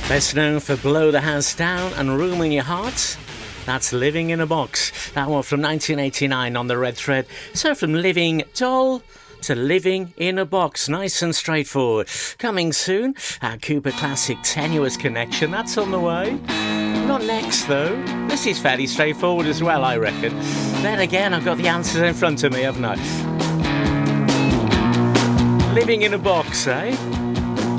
Best known for Blow the House Down and Room in Your Heart. That's Living in a Box. That one from 1989 on the Red Thread. So from Living Doll to Living in a Box. Nice and straightforward. Coming soon, our Cooper Classic Tenuous Connection. That's on the way. Not next, though. This is fairly straightforward as well, I reckon. Then again, I've got the answers in front of me, haven't I? Living in a Box, eh?